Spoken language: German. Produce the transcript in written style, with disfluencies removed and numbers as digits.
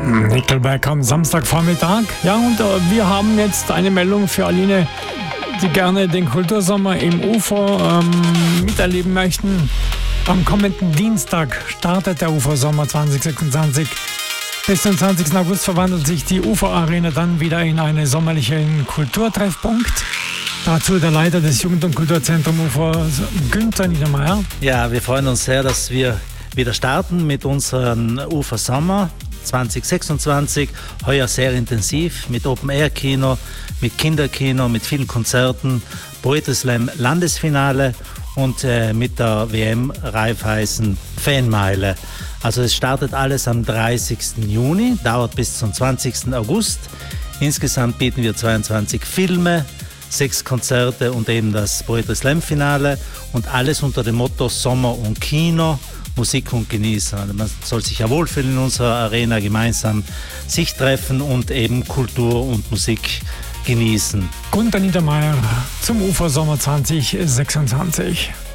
Nickelback am Samstagvormittag. Ja, und wir haben jetzt eine Meldung für Aline, die gerne den Kultursommer im UFO miterleben möchten. Am kommenden Dienstag startet der UFO-Sommer 2026. Bis zum 20. August verwandelt sich die UFO-Arena dann wieder in einen sommerlichen Kulturtreffpunkt. Dazu der Leiter des Jugend- und Kulturzentrums UFO, Günther Niedermeyer. Ja, wir freuen uns sehr, dass wir wieder starten mit unserem UFO-Sommer 2026. Heuer sehr intensiv mit Open-Air-Kino, mit Kinderkino, mit vielen Konzerten, Poetry Slam Landesfinale und mit der WM Raiffeisen Fanmeile. Also es startet alles am 30. Juni, dauert bis zum 20. August. Insgesamt bieten wir 22 Filme, 6 Konzerte und eben das Poetry Slam Finale und alles unter dem Motto Sommer und Kino, Musik und Genießen. Also man soll sich ja wohlfühlen in unserer Arena, gemeinsam sich treffen und eben Kultur und Musik genießen. Günther Niedermeyer zum UFO-Sommer 2026.